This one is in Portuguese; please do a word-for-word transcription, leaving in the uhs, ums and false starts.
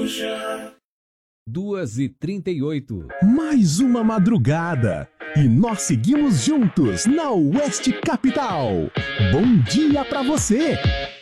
duas e trinta e oito. Mais uma madrugada e nós seguimos juntos na Oeste Capital. Bom dia pra você!